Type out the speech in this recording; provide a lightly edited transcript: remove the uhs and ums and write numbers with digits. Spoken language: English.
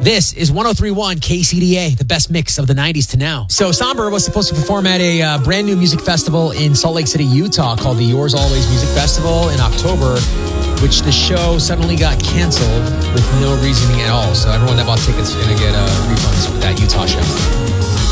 This is 103.1 KCDA, the best mix of the 90s to now. So Somber was supposed to perform at a brand new music festival in Salt Lake City, Utah, called the Yours Always Music Festival in October, which the show suddenly got canceled with no reasoning at all. So everyone that bought tickets is going to get refunds for that Utah show.